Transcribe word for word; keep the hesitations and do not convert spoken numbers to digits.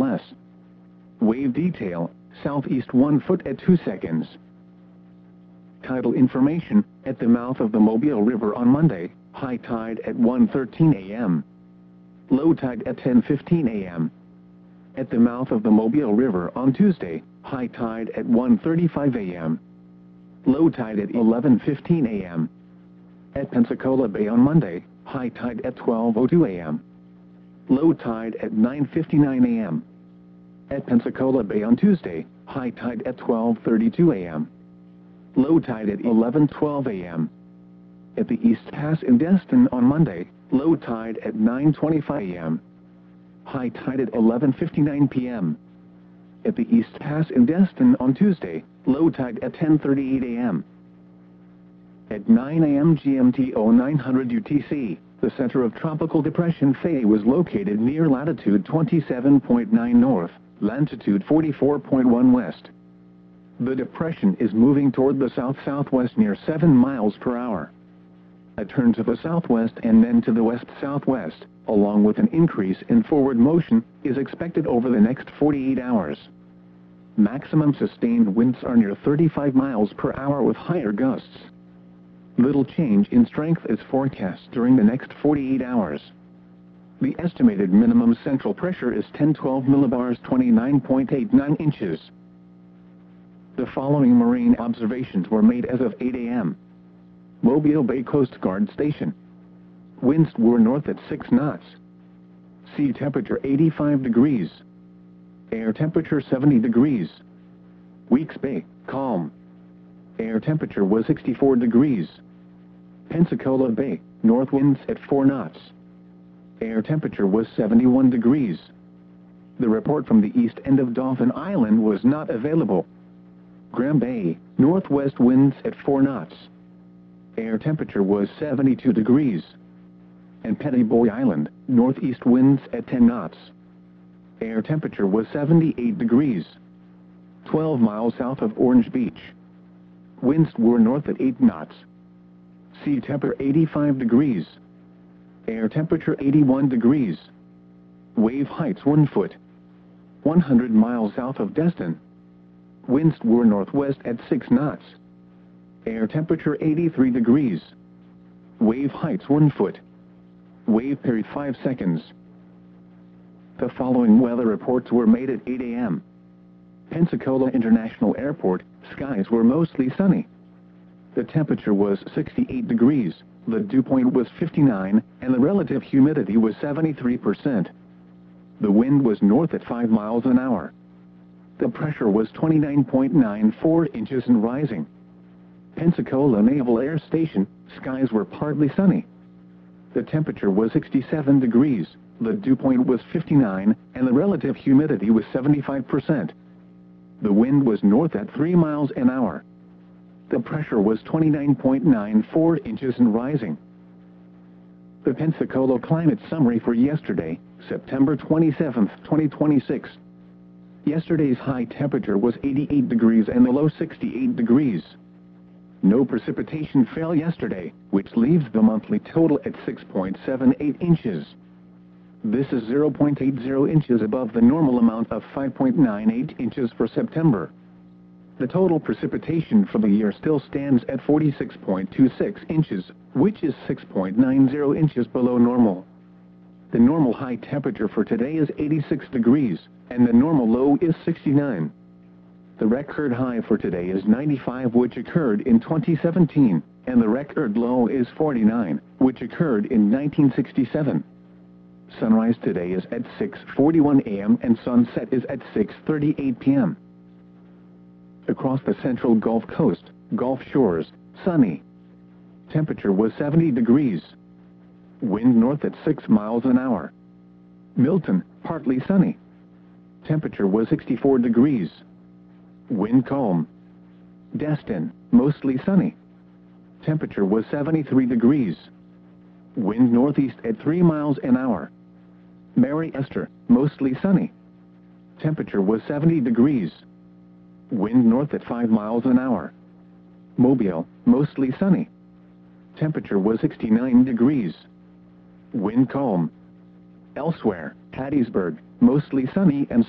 less. Wave detail, southeast one foot at two seconds. Tidal information, at the mouth of the Mobile River on Monday, high tide at one thirteen a m Low tide at ten fifteen a m At the mouth of the Mobile River on Tuesday, high tide at one thirty-five a m Low tide at eleven fifteen a m At Pensacola Bay on Monday, high tide at twelve oh two a m Low tide at nine fifty-nine a m At Pensacola Bay on Tuesday, high tide at twelve thirty-two a m Low tide at eleven twelve a m At the East Pass in Destin on Monday, low tide at nine twenty-five a m High tide at eleven fifty-nine p m At the East Pass in Destin on Tuesday, low tide at ten thirty-eight a m At nine a m G M T oh nine hundred U T C, the center of Tropical Depression Faye was located near latitude twenty-seven point nine north, longitude forty-four point one west. The depression is moving toward the south-southwest near seven miles per hour. A turn to the southwest and then to the west-southwest, along with an increase in forward motion, is expected over the next forty-eight hours. Maximum sustained winds are near thirty-five miles per hour with higher gusts. Little change in strength is forecast during the next forty-eight hours. The estimated minimum central pressure is ten twelve millibars, twenty-nine point eight nine inches. The following marine observations were made as of eight a m Mobile Bay Coast Guard Station. Winds were north at six knots. Sea temperature eighty-five degrees. Air temperature seventy degrees. Weeks Bay, calm. Air temperature was sixty-four degrees. Pensacola Bay, north winds at four knots. Air temperature was seventy-one degrees. The report from the east end of Dauphin Island was not available. Graham Bay, northwest winds at four knots. Air temperature was seventy-two degrees. And Petty Boy Island, northeast winds at ten knots. Air temperature was seventy-eight degrees. twelve miles south of Orange Beach. Winds were north at eight knots. Sea temperature eighty-five degrees. Air temperature eighty-one degrees. Wave heights one foot. one hundred miles south of Destin. Winds were northwest at six knots. Air temperature eighty-three degrees. Wave heights one foot. Wave period five seconds. The following weather reports were made at eight a m Pensacola International Airport, skies were mostly sunny. The temperature was sixty-eight degrees, the dew point was fifty-nine, and the relative humidity was seventy-three percent. The wind was north at five miles an hour. The pressure was twenty-nine point nine four inches and rising. Pensacola Naval Air Station, skies were partly sunny. The temperature was sixty-seven degrees, the dew point was fifty-nine, and the relative humidity was seventy-five percent. The wind was north at three miles an hour. The pressure was twenty-nine point nine four inches and rising. The Pensacola climate summary for yesterday, September twenty-seventh, twenty twenty-six. Yesterday's high temperature was eighty-eight degrees and the low sixty-eight degrees. No precipitation fell yesterday, which leaves the monthly total at six point seven eight inches. This is zero point eight zero inches above the normal amount of five point nine eight inches for September. The total precipitation for the year still stands at forty-six point two six inches, which is six point nine zero inches below normal. The normal high temperature for today is eighty-six degrees, and the normal low is sixty-nine. The record high for today is ninety-five, which occurred in twenty seventeen, and the record low is forty-nine, which occurred in nineteen sixty-seven. Sunrise today is at six forty-one a m and sunset is at six thirty-eight p m Across the central Gulf Coast, Gulf Shores, sunny. Temperature was seventy degrees. Wind north at six miles an hour. Milton, partly sunny. Temperature was sixty-four degrees. Wind calm. Destin, mostly sunny. Temperature was seventy-three degrees. Wind northeast at three miles an hour. Mary Esther, mostly sunny. Temperature was seventy degrees. Wind north at five miles an hour. Mobile, mostly sunny. Temperature was sixty-nine degrees. Wind calm. Elsewhere, Hattiesburg, mostly sunny and